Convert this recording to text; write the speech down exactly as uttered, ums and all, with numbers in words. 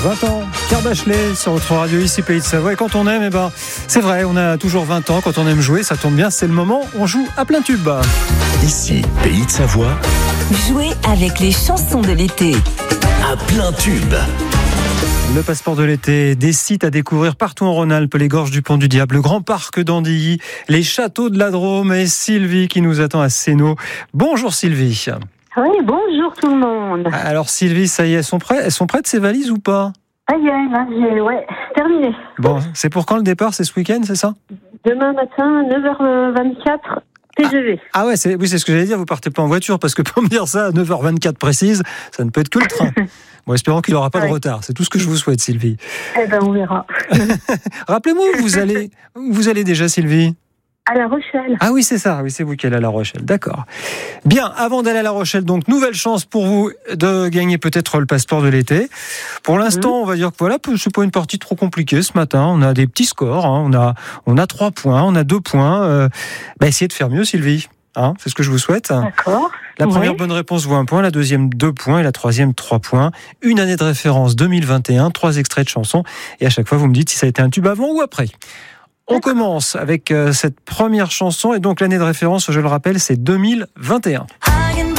vingt ans, Pierre Bachelet sur votre radio ici Pays de Savoie. Et quand on aime, eh ben, c'est vrai, on a toujours vingt ans. Quand on aime jouer, ça tombe bien, c'est le moment. On joue à plein tube. Ici Pays de Savoie. Jouer avec les chansons de l'été. À plein tube. Le passeport de l'été, des sites à découvrir partout en Rhône-Alpes, les gorges du Pont du Diable, le grand parc d'Andilly, les châteaux de la Drôme et Sylvie qui nous attend à Sénaux. Bonjour Sylvie. Oui, bonjour tout le monde. Alors Sylvie, ça y est, elles sont prêtes, elles sont prêtes ces valises ou pas? Ça y est, là, j'ai, ouais, terminé. Bon, c'est pour quand le départ? C'est ce week-end, c'est ça? Demain matin, neuf heures vingt-quatre, T G V. Ah, ah ouais, c'est, oui, c'est ce que j'allais dire, vous partez pas en voiture, parce que pour me dire ça à neuf heures vingt-quatre précise, ça ne peut être que le train. Bon, espérons qu'il n'aura pas ouais. de retard, c'est tout ce que je vous souhaite Sylvie. Eh ben, on verra. Rappelez-moi où vous allez, où vous allez déjà Sylvie? À La Rochelle. Ah oui, c'est ça, oui, c'est vous qui allez à La Rochelle, d'accord. Bien, avant d'aller à La Rochelle, donc, nouvelle chance pour vous de gagner peut-être le passeport de l'été. Pour l'instant, mmh. on va dire que voilà, c'est pas une partie trop compliquée ce matin. On a des petits scores, hein. on a, on a trois points, on a deux points. Euh, bah, essayez de faire mieux, Sylvie. Hein, c'est ce que je vous souhaite. D'accord. La première oui. bonne réponse vaut un point, la deuxième deux points et la troisième trois points. Une année de référence deux mille vingt et un, trois extraits de chansons. Et à chaque fois, vous me dites si ça a été un tube avant ou après. On commence avec cette première chanson et donc l'année de référence, je le rappelle, c'est deux mille vingt et un.